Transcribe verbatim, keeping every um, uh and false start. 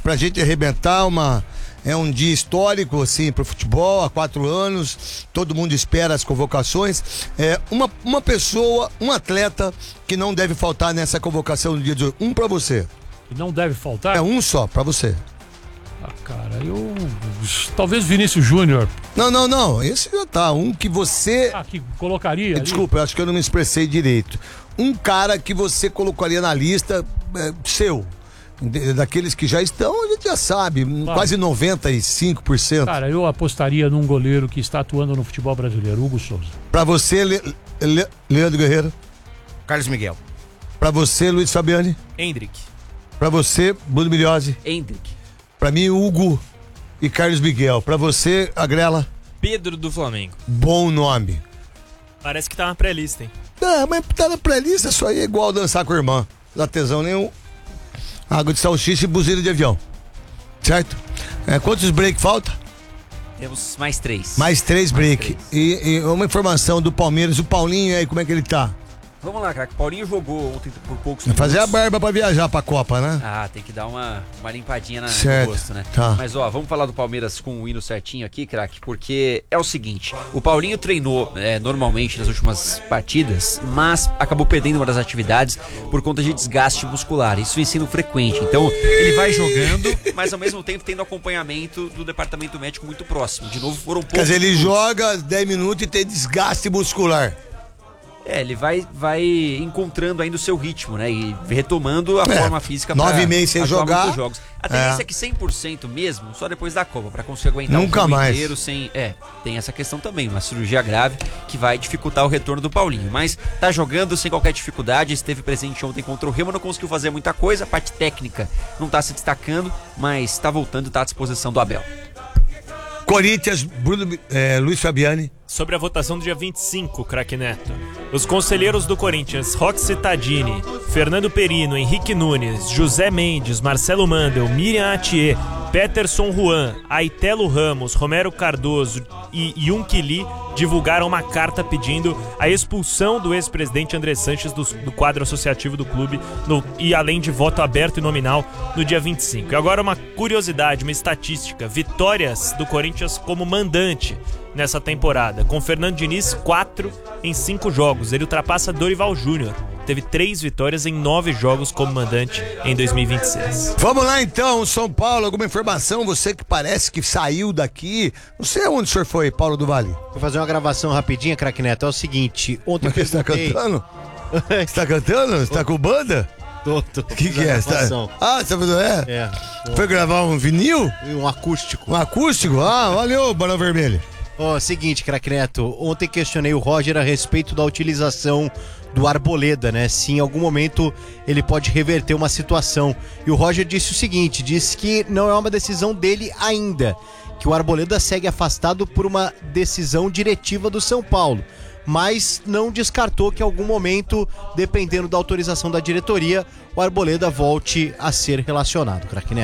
pra gente arrebentar uma... É um dia histórico, assim, pro futebol, há quatro anos, todo mundo espera as convocações. É, uma, uma pessoa, um atleta que não deve faltar nessa convocação no dia de hoje. Um pra você. E não deve faltar? É um só, pra você. Ah, cara, eu... Talvez Vinícius Júnior. Não, não, não, esse já tá. Um que você... Ah, que colocaria ali? Desculpa, eu acho que eu não me expressei direito. Um cara que você colocaria na lista é, seu. Daqueles que já estão, a gente já sabe, claro. Quase noventa e cinco por cento. Cara, eu apostaria num goleiro que está atuando no futebol brasileiro, Hugo Souza. Pra você, Le... Le... Leandro Guerreiro. Carlos Miguel. Pra você, Luiz Fabiani. Hendrick. Pra você, Bruno Miliose. Hendrick. Pra mim, Hugo e Carlos Miguel. Pra você, Agrela. Pedro do Flamengo. Bom nome. Parece que tá na pré-lista, hein? Não, mas tá na pré-lista, isso aí é igual dançar com a irmã. Não dá tesão nenhum. Água de salsicha e buzina de avião. Certo? É, quantos break falta? Temos mais três. Mais três mais break. Três. E, e uma informação do Palmeiras, o Paulinho aí, como é que ele tá? Vamos lá, craque. Paulinho jogou ontem por poucos Vai minutos. fazer a barba pra viajar pra Copa, né? Ah, tem que dar uma, uma limpadinha na, certo. no rosto, né? Tá. Mas ó, vamos falar do Palmeiras com o hino certinho aqui, craque, porque é o seguinte, o Paulinho treinou é, normalmente nas últimas partidas, mas acabou perdendo uma das atividades por conta de desgaste muscular. Isso vem sendo frequente. Então, ele vai jogando, mas ao mesmo tempo tendo acompanhamento do departamento médico muito próximo. De novo, foram poucos. Quer dizer, ele minutos. joga dez minutos e tem desgaste muscular. É, ele vai, vai encontrando ainda o seu ritmo, né? E retomando a é, forma física para nove meses sem jogar. Jogos. A tendência é. é que cem por cento mesmo, só depois da Copa, para conseguir aguentar Nunca o mais. inteiro sem... É, tem essa questão também, uma cirurgia grave que vai dificultar o retorno do Paulinho. Mas tá jogando sem qualquer dificuldade, esteve presente ontem contra o Remo, não conseguiu fazer muita coisa, a parte técnica não tá se destacando, mas tá voltando e tá à disposição do Abel. Corinthians, Bruno, é, Luiz Fabiani. Sobre a votação do dia vinte e cinco, craque Neto. Os conselheiros do Corinthians, Roxy Tadini, Fernando Perino, Henrique Nunes, José Mendes, Marcelo Mandel, Miriam Atier, Peterson Juan, Aitelo Ramos, Romero Cardoso e Yunkili divulgaram uma carta pedindo a expulsão do ex-presidente André Sanches do, do quadro associativo do clube no, e além de voto aberto e nominal no dia vinte e cinco. E agora uma curiosidade, uma estatística, vitórias do Corinthians como mandante nessa temporada, com Fernando Diniz, quatro em cinco jogos. Ele ultrapassa Dorival Júnior. Teve três vitórias em nove jogos como mandante em dois mil e vinte e seis. Vamos lá então, São Paulo, alguma informação? Você que parece que saiu daqui. Não sei onde o senhor foi, Paulo do Vale. Vou fazer uma gravação rapidinha, craque Neto. É o seguinte, ontem... Mas você tá cantando? Você tá cantando? Você tá com banda? Tô, tô. O que que é? Tá... Ah, você tá fazendo... É? É. Foi gravar um vinil? Um acústico. Um acústico? Ah, valeu, Barão Vermelho. Ó, oh, seguinte, craque Neto, ontem questionei o Roger a respeito da utilização do Arboleda, né? Se em algum momento ele pode reverter uma situação. E o Roger disse o seguinte, disse que não é uma decisão dele ainda, que o Arboleda segue afastado por uma decisão diretiva do São Paulo, mas não descartou que em algum momento, dependendo da autorização da diretoria, o Arboleda volte a ser relacionado, craque Neto.